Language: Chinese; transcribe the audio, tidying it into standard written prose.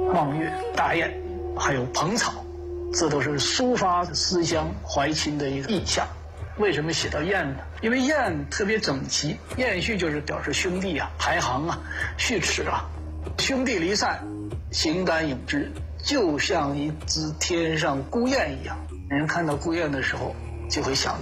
望月、大雁，还有蓬草，这都是抒发思乡怀亲的一个意象。为什么写到雁呢？因为雁特别整齐，雁序就是表示兄弟啊、排行啊、序齿啊，兄弟离散，形单影只，就像一只天上孤雁一样。人看到孤雁的时候，就会想